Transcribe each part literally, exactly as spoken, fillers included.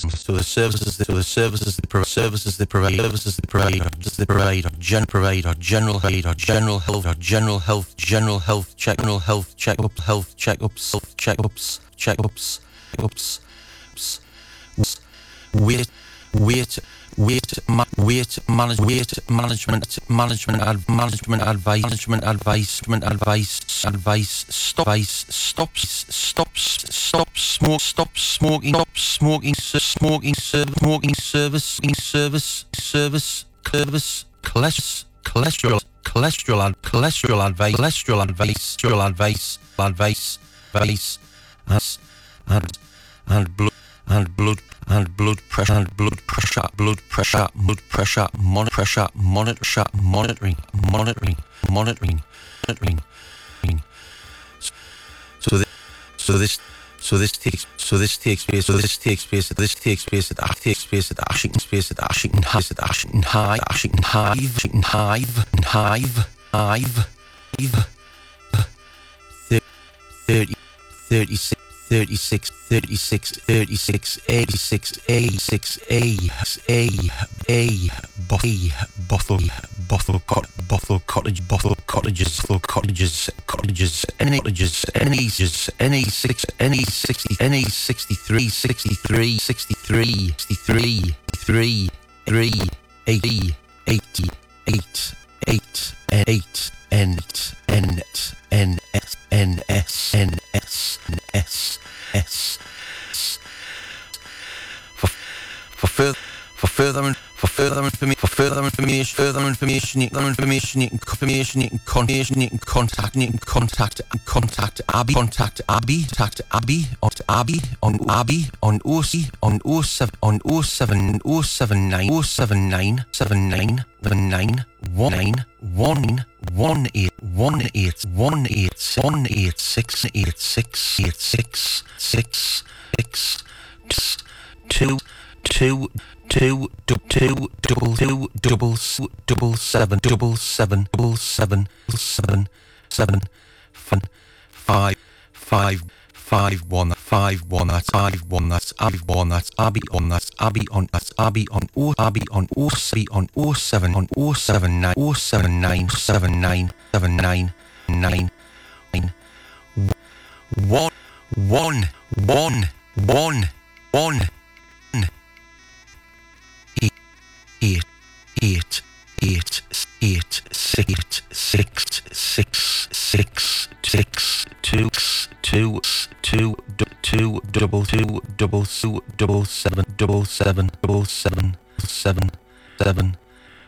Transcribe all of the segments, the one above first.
So the services, so the services, the pro- services, the provide, services, the provide, or just the provide, or gen provide, or general aid, or general health, or general health, general health, general health, checkup, health checkups, health checkups, checkups, checkups, checkups, weight, weight. Weight, ma- weight, manage, weight, management, management, ad- management, advice, management, advice, management, advice, advice, stop, advice, stops, stops, stop, smoke, stop smoking, stop smoking, ser- smoking, service, smoking, service, service, service, service, cholesterol, cholesterol, cholesterol, ad- cholesterol advice, cholesterol advice, cholesterol advice, advice, advice, as, and, and blood. And blood and blood pressure and blood pressure blood pressure blood pressure monitor pressure monitor monitoring monitoring monitoring monitoring so this so this so this takes so this takes place so this takes place this takes place at takes place at Ashington space at Ashington Hive at Ashington Hive Ashington Hive Ashington Hive Hive Hive Hive thirty thirty-six thirty-six, thirty-six, thirty-six, eighty-six, eighty-six, A, A, A, Bothel, Bothel, Bothel, Bothel Cottage, Bothel Cottages, Bothel Cottages, Cottages, Any Cottages, Any, Any six, Any sixty, Any sixty-three, sixty-three, sixty-three, sixty-three, three, three, eighty, eighty, eight, eight, eight, N, N, N, S, N, S, N, S, S, S, for for further for further for further information for further information further information you can information you can confirmation you can confirmation you can contact you can contact contact Abby contact Abby contact Abby on Abby on Abby on O C on O seven on O seven O seven nine O seven nine seven nine seven nine one nine one one eight one eight one eight one eight six eight six eight six six six two two two two double two double double seven double seven double seven seven seven fun five five five one five one that's five one that's Abby one that's Abby on that's Abby on that's Abby on O Abby on O C on O seven on O seven nine O seven nine seven nine seven nine nine nine one one one one one eight eight eight eight eight six six six six six two two two two double two double two double seven double seven double seven seven seven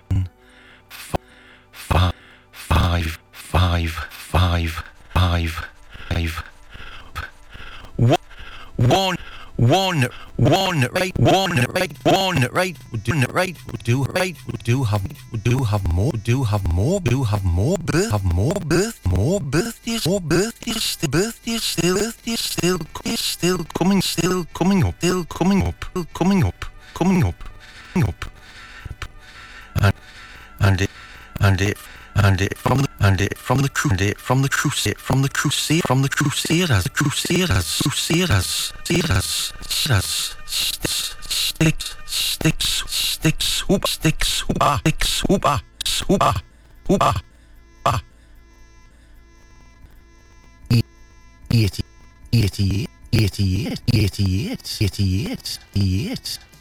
five five five five five five one one one one right one right one right we do right we do right we do have we do have more we do have more we do have more birth have more birth more birthdays more birthdays still birthdays still birthdays still still coming still coming up still coming up still coming up coming up coming up and and it and it and it from the and it from the cru and it from the crusade from the crusade from the crusaders crusaders crusaders crusaders sticks sticks sticks sticks hoop sticks hoopa sticks hoopa hoopa hoopa ah eighty eighty eighty eighty eighty eighty eighty eighty